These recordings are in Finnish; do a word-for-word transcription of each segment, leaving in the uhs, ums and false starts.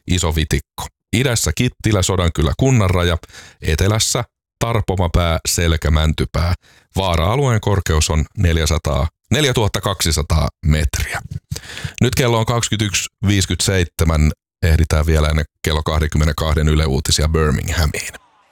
Iso Vitikko. Idässä Kittilä, Sodankylä, Kunnanraja, etelässä Tarpomapää, Selkä, Mäntypää. Vaara-alueen korkeus on neljäsataa, neljätuhattakaksisataa metriä. Nyt kello on kaksikymmentäyksi viisikymmentäseitsemän. Ehditään vielä ennen kello kaksikymmentäkaksi Yle Uutisia Birminghamiin.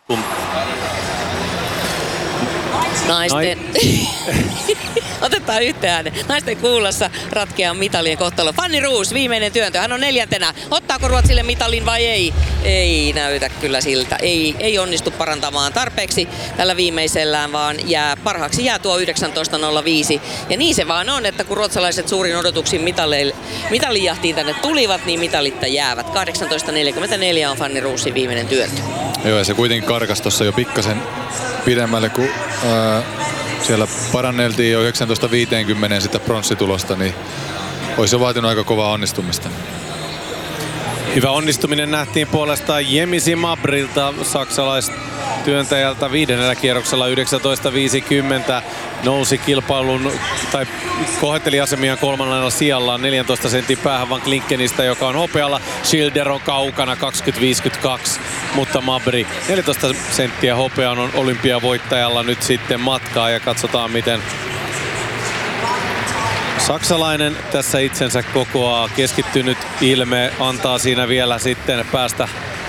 Naisten... Otetaan yhteen. Naisten kuulassa ratkeaa mitalien kohtalo. Fanny Roos, viimeinen työntö. Hän on neljäntenä. Ottaako Ruotsille mitalin vai ei? Ei näytä kyllä siltä. Ei, ei onnistu parantamaan tarpeeksi tällä viimeisellään, vaan jää, parhaaksi jää tuo yhdeksäntoista nolla viisi. Ja niin se vaan on, että kun ruotsalaiset suurin odotuksin mitalijahtiin tänne tulivat, niin mitalitta jäävät. kahdeksantoista neljäkymmentäneljä on Fanny Roosin viimeinen työntö. Joo, ja se kuitenkin karkas tuossa jo pikkasen pidemmälle, kun ää, siellä paranneltiin jo yhdeksäntoista viisikymmentä sitä pronssitulosta, niin olisi jo vaatinut aika kovaa onnistumista. Hyvä onnistuminen nähtiin puolestaan Jemisi Mabrilta, saksalaistyöntäjältä viidennellä kierroksella yhdeksäntoista viisikymmentä. Nousi kilpailun tai kohetteli asemiaan kolmannella sijalla neljäntoista sentin päähän Van Klinkenistä, joka on hopealla. Schilder on kaukana kaksikymmentä viisikymmentäkaksi, mutta Mabri neljätoista senttiä hopean on olympiavoittajalla nyt sitten matkaa, ja katsotaan miten saksalainen tässä itsensä kokoaa. Keskittynyt ilme antaa siinä vielä sitten päästä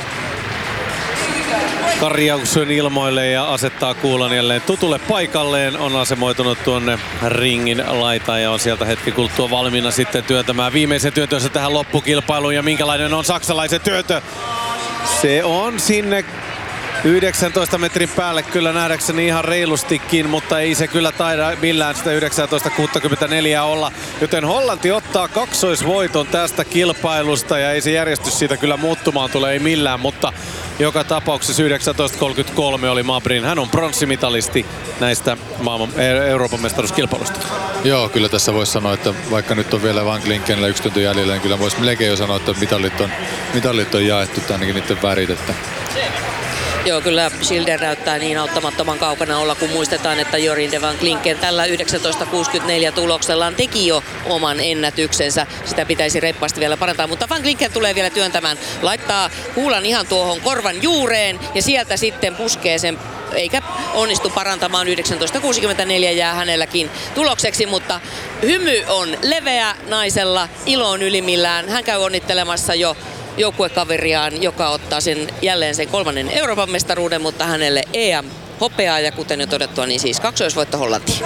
Karjauksen ilmoille ja asettaa kuulan jälleen tutulle paikalleen. On asemoitunut tuonne ringin laitaan ja on sieltä hetki kuluttua valmiina sitten työntämään viimeisen työntönsä tähän loppukilpailuun. Ja minkälainen on saksalaisen työntö? Se on sinne yhdeksäntoista metrin päälle kyllä nähdäkseni ihan reilustikin, mutta ei se kyllä taida millään sitä yhdeksäntoista kuusikymmentäneljä olla. Joten Hollanti ottaa kaksoisvoiton tästä kilpailusta ja ei se järjestys siitä kyllä muuttumaan tule ei millään, mutta joka tapauksessa yhdeksäntoista kolmekymmentäkolme oli Mabrin. Hän on pronssimitalisti näistä maailman, Euroopan mestaruuskilpailusta. Joo, kyllä tässä voisi sanoa, että vaikka nyt on vielä Van Klinkenillä yksi tunti jäljellä, niin kyllä voisi melkein jo sanoa, että mitallit on, mitallit on jaettu, tai ainakin niiden värit. Että Joo, kyllä Schilder näyttää niin auttamattoman kaukana olla, kun muistetaan, että Jorien de Van Klinken tällä yhdeksäntoista kuusikymmentäneljä tuloksellaan teki jo oman ennätyksensä. Sitä pitäisi reippaasti vielä parantaa, mutta Van Klinken tulee vielä työntämään. Laittaa kuulan ihan tuohon korvan juureen ja sieltä sitten puskee sen, eikä onnistu parantamaan. Yhdeksäntoista kuusikymmentäneljä jää hänelläkin tulokseksi, mutta hymy on leveä naisella, ilo on ylimmillään. Hän käy onnittelemassa jo joukkuekaveriaan, joka ottaa sen jälleen sen kolmannen Euroopan mestaruuden, mutta hänelle E M-hopeaa ja kuten jo todettua, niin siis kaksoisvoitto Hollantiin.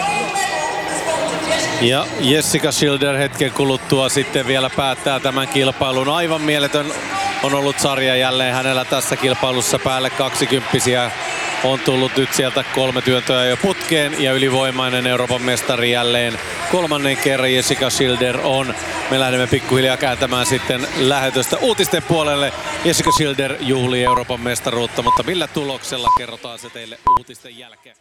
Ja Jessica Schilder hetken kuluttua sitten vielä päättää tämän kilpailun. Aivan mieletön on ollut sarja jälleen hänellä tässä kilpailussa, päälle kaksikymppisiä. On tullut nyt sieltä kolme työntöä jo putkeen ja ylivoimainen Euroopan mestari jälleen kolmannen kerran Jessica Schilder on. Me lähdemme pikkuhiljaa kääntämään sitten lähetystä uutisten puolelle. Jessica Schilder juhlii Euroopan mestaruutta, mutta millä tuloksella kerrotaan se teille uutisten jälkeen.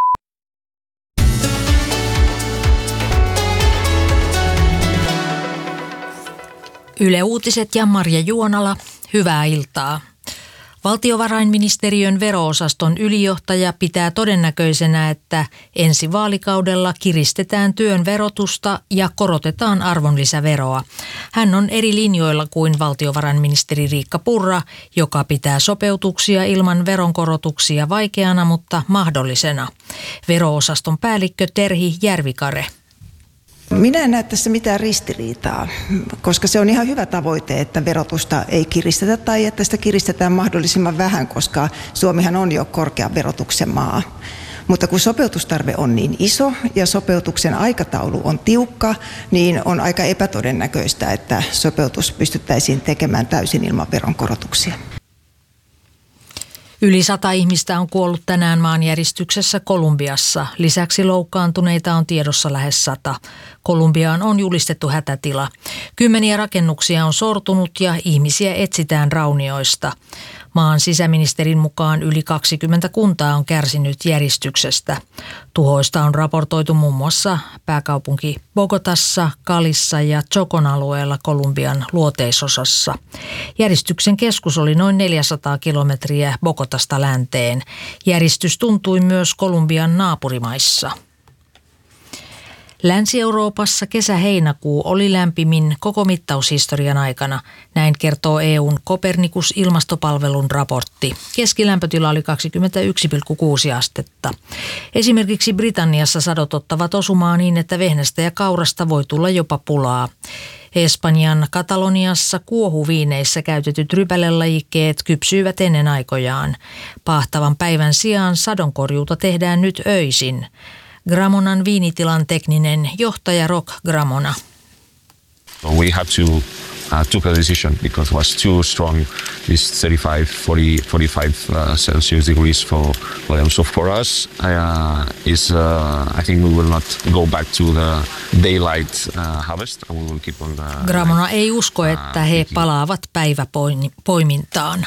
Yle Uutiset ja Marja Juonala, hyvää iltaa. Valtiovarainministeriön vero-osaston ylijohtaja pitää todennäköisenä, että ensi vaalikaudella kiristetään työn verotusta ja korotetaan arvonlisäveroa. Hän on eri linjoilla kuin valtiovarainministeri Riikka Purra, joka pitää sopeutuksia ilman veronkorotuksia vaikeana, mutta mahdollisena. Vero-osaston päällikkö Terhi Järvikare. Minä en näe tässä mitään ristiriitaa, koska se on ihan hyvä tavoite, että verotusta ei kiristetä tai että sitä kiristetään mahdollisimman vähän, koska Suomihan on jo korkean verotuksen maa. Mutta kun sopeutustarve on niin iso ja sopeutuksen aikataulu on tiukka, niin on aika epätodennäköistä, että sopeutus pystyttäisiin tekemään täysin ilman veronkorotuksia. Yli sata ihmistä on kuollut tänään maanjäristyksessä Kolumbiassa. Lisäksi loukkaantuneita on tiedossa lähes sata. Kolumbiaan on julistettu hätätila. Kymmeniä rakennuksia on sortunut ja ihmisiä etsitään raunioista. Maan sisäministerin mukaan yli kaksikymmentä kuntaa on kärsinyt järistyksestä. Tuhoista on raportoitu muun muassa pääkaupunki Bogotassa, Calissa ja Chocon alueella Kolumbian luoteisosassa. Järistyksen keskus oli noin neljäsataa kilometriä Bogotasta länteen. Järistys tuntui myös Kolumbian naapurimaissa. Länsi-Euroopassa kesä-heinäkuu oli lämpimin koko mittaushistorian aikana. Näin kertoo E U:n Copernicus-ilmastopalvelun raportti. Keskilämpötila oli kaksikymmentäyksi pilkku kuusi astetta. Esimerkiksi Britanniassa sadot ottavat osumaan niin, että vehnästä ja kaurasta voi tulla jopa pulaa. Espanjan Kataloniassa kuohuviineissä käytetyt rypälelajikkeet kypsyivät ennen aikojaan. Paahtavan päivän sijaan sadonkorjuuta tehdään nyt öisin. Gramonan viinitilan tekninen johtaja Rock Gramona. We had to uh, took a decision because it was too strong, this thirty-five, forty, forty-five uh, Celsius degrees for, for them. So for us, uh, is uh, I think we will not go back to the daylight uh, harvest. And we will keep on the, Gramona ei usko, että he palaavat päiväpoimintaan.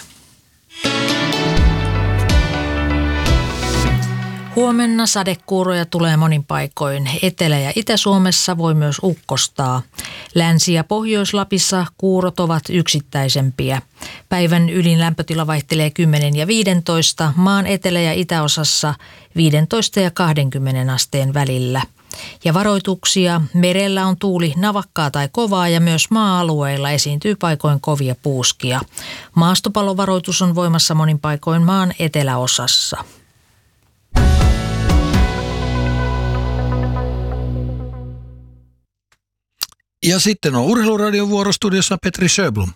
Huomenna sadekuuroja tulee monin paikoin. Etelä- ja Itä-Suomessa voi myös ukkostaa. Länsi- ja Pohjois-Lapissa kuurot ovat yksittäisempiä. Päivän ylin lämpötila vaihtelee kymmenen ja viisitoista, maan etelä- ja itäosassa viisitoista ja kaksikymmentä asteen välillä. Ja varoituksia: merellä on tuuli navakkaa tai kovaa ja myös maa-alueilla esiintyy paikoin kovia puuskia. Maastopallovaroitus on voimassa monin paikoin maan eteläosassa. Ja sitten on Urheiluradion vuorostudiossa Petri Sjöblom.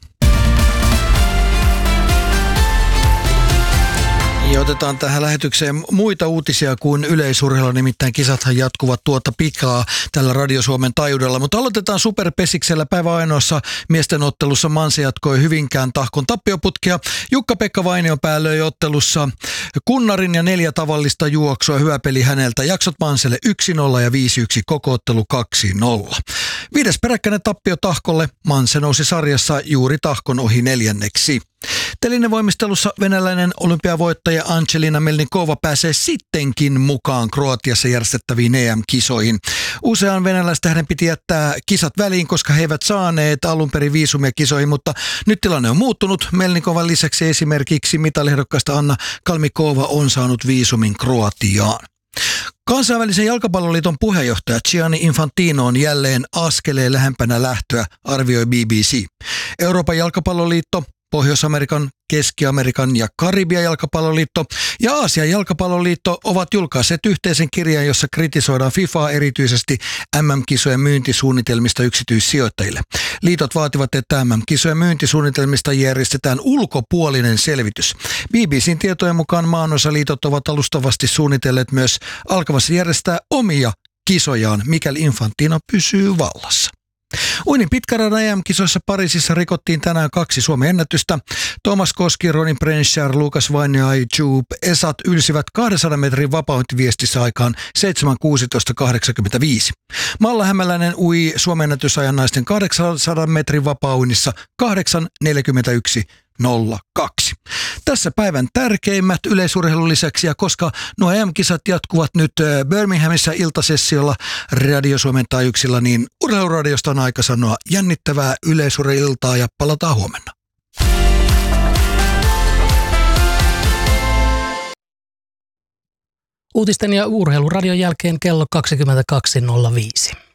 Ja otetaan tähän lähetykseen muita uutisia kuin yleisurheilu, nimittäin kisathan jatkuvat tuota pikaa tällä Radio Suomen taajuudella. Mutta aloitetaan Superpesiksellä. Päivän ainoassa miesten ottelussa Manse jatkoi Hyvinkään Tahkon tappioputkia. Jukka-Pekka Vainionpää löi ottelussa kunnarin ja neljä tavallista juoksua. Hyvä peli häneltä. Jaksot Manselle yksi nolla ja viisi yksi, koko ottelu kaksi nolla. Viides peräkkäinen tappio Tahkolle. Manse nousi sarjassa juuri Tahkon ohi neljänneksi. Telinevoimistelussa venäläinen olympiavoittaja Angelina Melnikova pääsee sittenkin mukaan Kroatiassa järjestettäviin E M-kisoihin. Usean venäläistähden piti jättää kisat väliin, koska he eivät saaneet alun perin viisumia kisoihin, mutta nyt tilanne on muuttunut. Melnikovan lisäksi esimerkiksi mitaliehdokkaista Anna Kalmikova on saanut viisumin Kroatiaan. Kansainvälisen jalkapalloliiton puheenjohtaja Gianni Infantino on jälleen askeleen lähempänä lähtöä, arvioi B B C. Euroopan jalkapalloliitto, Pohjois-Amerikan, Keski-Amerikan ja Karibian jalkapalloliitto ja Aasian jalkapalloliitto ovat julkaisseet yhteisen kirjan, jossa kritisoidaan FIFAa erityisesti M M-kisojen myyntisuunnitelmista yksityissijoittajille. Liitot vaativat, että M M-kisojen myyntisuunnitelmista järjestetään ulkopuolinen selvitys. B B C:n tietojen mukaan maanosaliitot ovat alustavasti suunnitelleet myös alkamassa järjestää omia kisojaan, mikäli Infantino pysyy vallassa. Uinin pitkäradan E M-kisoissa Pariisissa rikottiin tänään kaksi Suomen ennätystä. Thomas Koski, Ronin Prenschar, Lukas Vainio ja Joop Esat ylsivät kahdensadan metrin vapauintiviestissä aikaan seitsemän kuusitoista kahdeksankymmentäviisi. Malla Hämäläinen ui Suomen ennätysajan naisten kahdeksansadan metrin vapauinnissa kahdeksan neljäkymmentäyksi nolla kaksi. Tässä päivän tärkeimmät yleisurheilun lisäksi, ja koska nuo E M-kisat jatkuvat nyt Birminghamissa iltasessiolla Radio Suomen taajuuksilla, niin Urheiluradiosta on aika sanoa jännittävää yleisurheilultaa ja palataan huomenna. Uutisten ja Urheiluradion jälkeen kello kaksikymmentäkaksi nolla viisi.